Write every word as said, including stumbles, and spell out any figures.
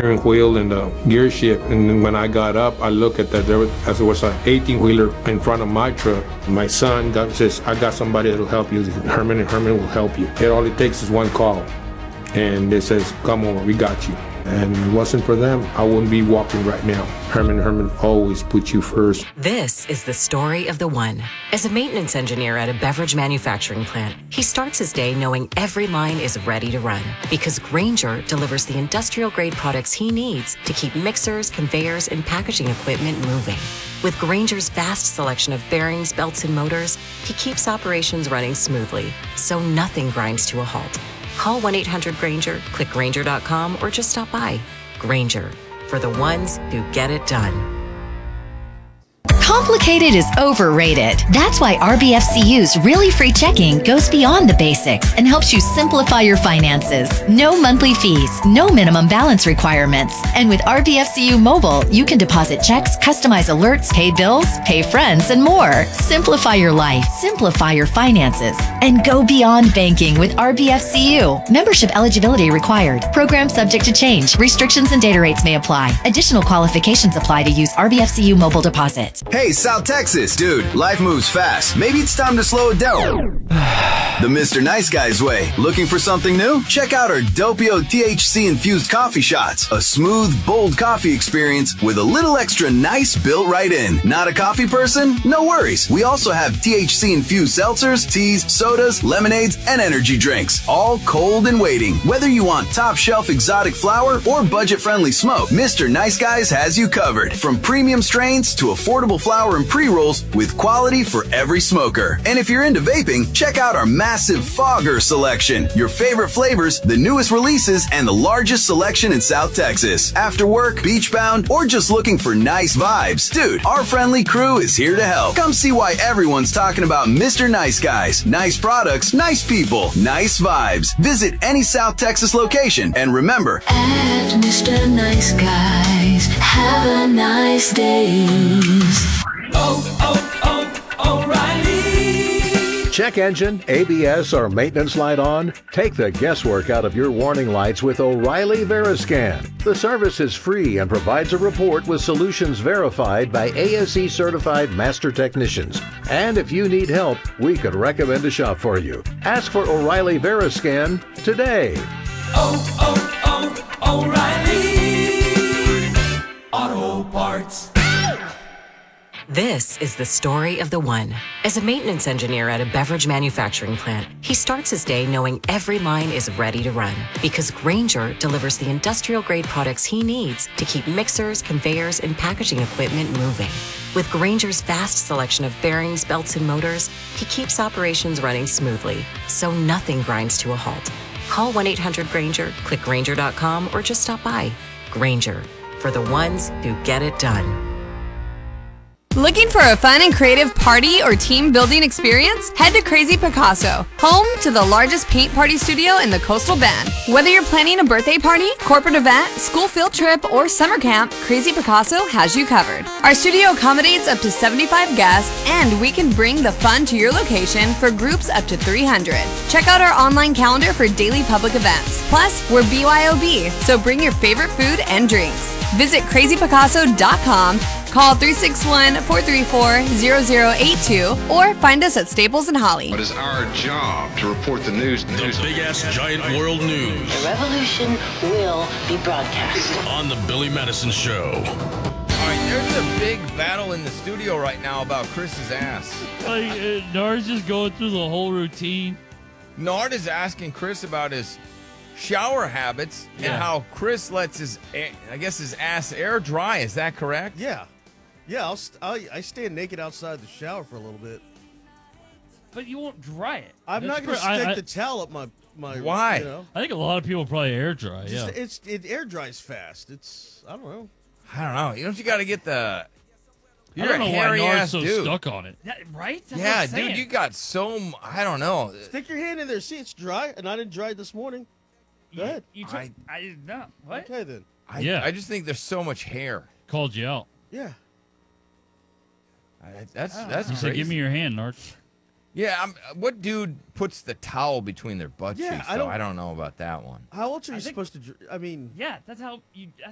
steering wheel and the gear shift. And then when I got up, I looked at that. There was, as there was an eighteen-wheeler in front of my truck. My son got, says, I got somebody that will help you. Herman and Herman will help you. It all it takes is one call. And it says, come over, we got you. And if it wasn't for them, I wouldn't be walking right now. Herman and Herman always put you first. This is the story of the one. As a maintenance engineer at a beverage manufacturing plant, he starts his day knowing every line is ready to run because Grainger delivers the industrial-grade products he needs to keep mixers, conveyors, and packaging equipment moving. With Grainger's vast selection of bearings, belts, and motors, he keeps operations running smoothly, so nothing grinds to a halt. Call one eight hundred Grainger, click Grainger dot com, or just stop by. Grainger, for the ones who get it done. Complicated is overrated. That's why R B F C U's Really Free Checking goes beyond the basics and helps you simplify your finances. No monthly fees, no minimum balance requirements. And with R B F C U Mobile, you can deposit checks, customize alerts, pay bills, pay friends, and more. Simplify your life, simplify your finances, and go beyond banking with R B F C U. Membership eligibility required. Program subject to change. Restrictions and data rates may apply. Additional qualifications apply to use R B F C U Mobile Deposit. Hey, South Texas. Dude, life moves fast. Maybe it's time to slow it down. The Mister Nice Guy's way. Looking for something new? Check out our Doppio T H C-infused coffee shots. A smooth, bold coffee experience with a little extra nice built right in. Not a coffee person? No worries. We also have T H C-infused seltzers, teas, sodas, lemonades, and energy drinks. All cold and waiting. Whether you want top-shelf exotic flower or budget-friendly smoke, Mister Nice Guys has you covered. From premium strains to affordable flower and pre-rolls with quality for every smoker. And if you're into vaping, check out our massive Fogger selection. Your favorite flavors, the newest releases, and the largest selection in South Texas. After work, beach bound, or just looking for nice vibes. Dude, our friendly crew is here to help. Come see why everyone's talking about Mister Nice Guys. Nice products, nice people, nice vibes. Visit any South Texas location. And remember, at Mister Nice Guys, have a nice day. Oh, oh, oh, O'Reilly. Check engine, A B S, or maintenance light on? Take the guesswork out of your warning lights with O'Reilly Veriscan. The service is free and provides a report with solutions verified by A S E certified master technicians. And if you need help, we could recommend a shop for you. Ask for O'Reilly Veriscan today. Oh, oh, oh, O'Reilly Auto Parts. This is the story of the one. As a maintenance engineer at a beverage manufacturing plant, he starts his day knowing every line is ready to run because Grainger delivers the industrial-grade products he needs to keep mixers, conveyors, and packaging equipment moving. With Grainger's vast selection of bearings, belts, and motors, he keeps operations running smoothly, so nothing grinds to a halt. Call one eight hundred Grainger, click Grainger dot com, or just stop by. Grainger, for the ones who get it done. Looking for a fun and creative party or team building experience? Head to Crazy Picasso, home to the largest paint party studio in the Coastal Bend. Whether you're planning a birthday party, corporate event, school field trip, or summer camp, Crazy Picasso has you covered. Our studio accommodates up to seventy-five guests, and we can bring the fun to your location for groups up to three hundred. Check out our online calendar for daily public events. Plus, we're B Y O B, so bring your favorite food and drinks. Visit crazy picasso dot com. Call three six one, four three four, zero zero eight two or find us at Staples and Holly. It is our job to report the news. The big-ass giant world news. The revolution will be broadcast on the Billy Madison Show. All right, there's a big battle in the studio right now about Chris's ass. Like, uh, Nard's just going through the whole routine. Nard is asking Chris about his shower habits Yeah. and how Chris lets his, I guess, his ass air dry. Is that correct? Yeah. Yeah, I'll, st- I'll, I stand naked outside the shower for a little bit. But you won't dry it. I'm That's not going to cra- stick I- the towel up my... my Why? You know? I think a lot of people probably air dry, Just, yeah. it's, it air dries fast. It's, I don't know. I don't know. You don't you got to get the... You're I don't a know why hairy Nard's ass so dude. stuck on it. Yeah, right? That's what Yeah, I'm dude, saying. you got so... m- I don't know. Stick your hand in there. See, it's dry, and I didn't dry it this morning. Go ahead. You took, I, I did not. What? Okay, then. I, Yeah. I just think there's so much hair. Called you out. Yeah. I, that's Oh, that's You crazy. said, give me your hand, Nard. Yeah, I'm, what dude puts the towel between their butt Yeah, cheeks? I though? don't- I don't know about that one. How else are I you think- supposed to... dr- I mean... Yeah, that's how you. That's